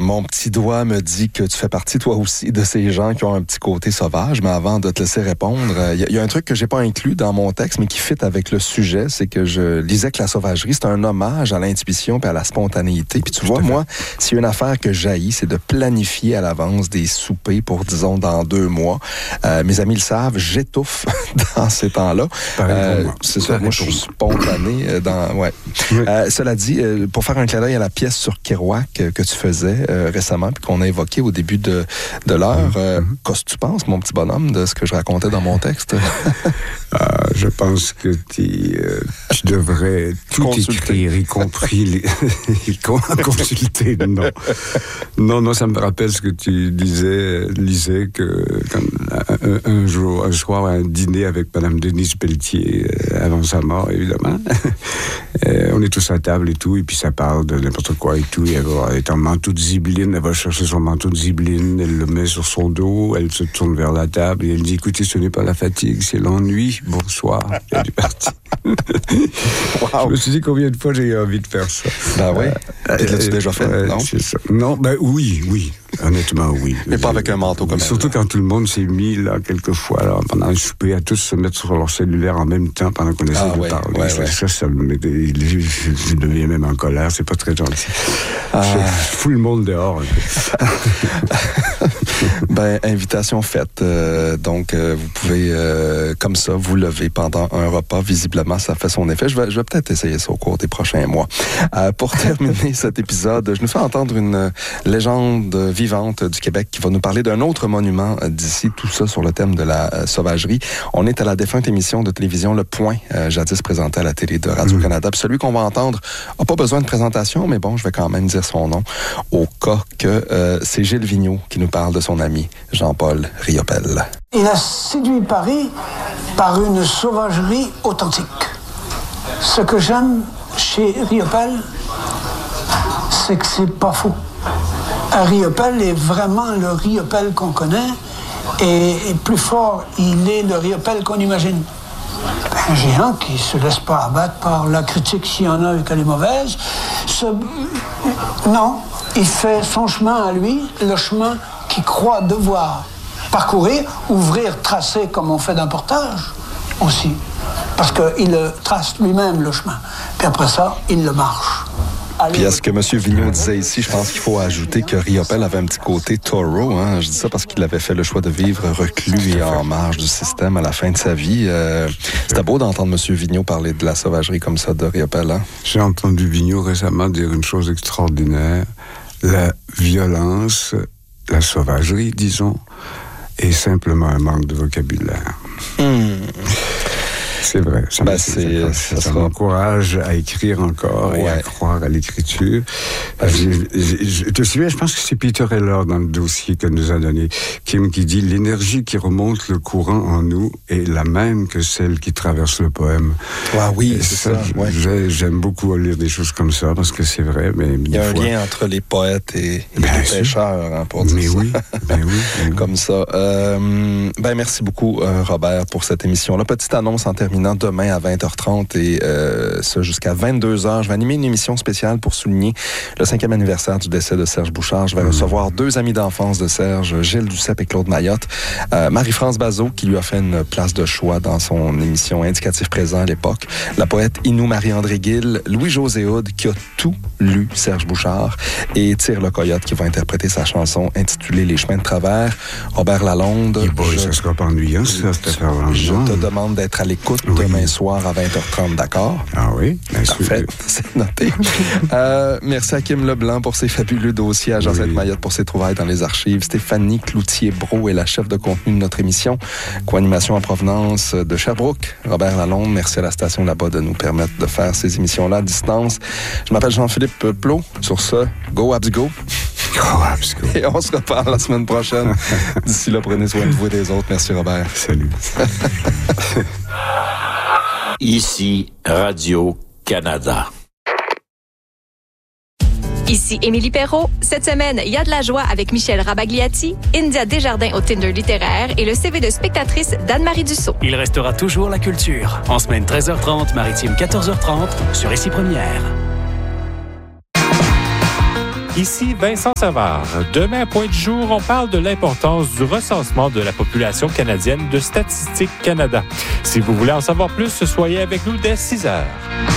Mon petit doigt me dit que tu fais partie, toi aussi, de ces gens qui ont un petit côté sauvage. Mais avant de te laisser répondre, il y a un truc que j'ai pas inclus dans mon texte, mais qui fit avec le sujet, c'est que je lisais que la sauvagerie, c'est un hommage à l'intuition et à la spontanéité. Puis tu vois, moi, s'il y a une affaire que j'haïs, c'est de planifier à l'avance des soupers pour, disons, dans 2 mois. Mes amis le savent, j'étouffe dans ces temps-là. C'est ça, moi, je suis spontané. Cela dit, pour faire un clin d'œil à la pièce sur Kerouac que tu faisais récemment, puis qu'on a évoqué au début de l'heure, qu'est-ce que tu penses, mon petit bonhomme, de ce que je racontais dans mon texte? Je pense que tu devrais tout écrire, y compris consulter. Non, ça me rappelle ce que tu lisais que un soir, un dîner avec Mme Denise Pelletier, avant sa mort, évidemment. On est tous à table et tout, et puis ça parle de n'importe quoi et tout. Elle est en manteau de zibeline, elle va chercher son manteau de zibeline, elle le met sur son dos, elle se tourne vers la table et elle dit, écoutez, ce n'est pas la fatigue, c'est l'ennui. Bonsoir. Elle est partie. Wow. Je me suis dit combien de fois j'ai envie de faire ça. Ben oui. Et l'as-tu déjà fait, non? C'est ça. Non, oui. Honnêtement, oui. Mais pas avec un manteau comme ça. Surtout quand tout le monde s'est mis, là, quelquefois, là, pendant un souper, à tous se mettre sur leur cellulaire en même temps pendant qu'on essaie de parler. Ça je deviens même en colère. C'est pas très gentil. Je fous le monde dehors. Invitation faite. Donc, vous pouvez, comme ça, vous lever pendant un repas. Visiblement, ça fait son effet. Je vais peut-être essayer ça au cours des prochains mois. Pour terminer cet épisode, je nous fais entendre une légende vivante du Québec qui va nous parler d'un autre monument d'ici, tout ça sur le thème de la sauvagerie. On est à la défunte émission de télévision Le Point, jadis présentée à la télé de Radio-Canada. Puis celui qu'on va entendre n'a pas besoin de présentation, mais bon, je vais quand même dire son nom, au cas que c'est Gilles Vigneault qui nous parle de son ami Jean-Paul Riopelle. Il a séduit Paris par une sauvagerie authentique. Ce que j'aime chez Riopelle, c'est que c'est pas faux. Riopelle est vraiment le Riopelle qu'on connaît, et plus fort, il est le Riopelle qu'on imagine. Un géant qui se laisse pas abattre par la critique s'il y en a et qu'elle est mauvaise. Non, il fait son chemin à lui, le chemin qu'il croit devoir parcourir, ouvrir, tracer comme on fait d'un portage aussi. Parce qu'il trace lui-même le chemin. Puis après ça, il le marche. Puis à ce que M. Vigneault disait ici, je pense qu'il faut ajouter que Riopelle avait un petit côté taureau. Hein? Je dis ça parce qu'il avait fait le choix de vivre reclus et en marge du système à la fin de sa vie. C'était beau d'entendre M. Vigneault parler de la sauvagerie comme ça de Riopelle. Hein? J'ai entendu Vigneault récemment dire une chose extraordinaire. La violence, la sauvagerie, disons, est simplement un manque de vocabulaire. C'est vrai. Ça m'encourage à écrire encore et à croire à l'écriture. Je te souviens, je pense que c'est Peter Heller dans le dossier que nous a donné Kim qui dit « L'énergie qui remonte le courant en nous est la même que celle qui traverse le poème. » Oui, c'est ça. J'aime beaucoup lire des choses comme ça parce que c'est vrai. Mais il y a un lien entre les poètes et les pêcheurs, pour dire ça. Oui. Comme ça. Merci beaucoup, Robert, pour cette émission-là. Petite annonce en terminant. Demain à 20h30 et ça jusqu'à 22h. Je vais animer une émission spéciale pour souligner le 5e anniversaire du décès de Serge Bouchard. Je vais recevoir 2 amis d'enfance de Serge, Gilles Duceppe et Claude Mayotte. Marie-France Bazot, qui lui a fait une place de choix dans son émission Indicatif présent à l'époque. La poète Inou Marie-André Gill, Louis-José Hood, qui a tout lu Serge Bouchard, et Tire le Coyote, qui va interpréter sa chanson intitulée Les chemins de travers. Robert Lalonde. Ça sera pas ennuyant, ça, cette affaire-là. Je te demande d'être à l'écoute demain soir à 20h30, d'accord? Ah oui, bien sûr. Parfait, c'est noté. Merci à Kim Leblanc pour ses fabuleux dossiers, à Josette Mayotte pour ses trouvailles dans les archives. Stéphanie Cloutier-Brault est la chef de contenu de notre émission. Co-animation en provenance de Sherbrooke. Robert Lalonde, merci à la station là-bas de nous permettre de faire ces émissions-là à distance. Je m'appelle Jean-Philippe Plot. Sur ce, go Habs go! Et on se reparle la semaine prochaine. D'ici là, prenez soin de vous et des autres. Merci, Robert. Salut. Ici, Radio-Canada. Ici Émilie Perrault. Cette semaine, il y a de la joie avec Michel Rabagliati, India Desjardins au Tinder littéraire et le CV de spectatrice d'Anne-Marie Dussault. Il restera toujours la culture. En semaine 13h30, maritime 14h30, sur Ici Première. Ici Vincent Savard. Demain à Point du jour, on parle de l'importance du recensement de la population canadienne de Statistique Canada. Si vous voulez en savoir plus, soyez avec nous dès 6 heures.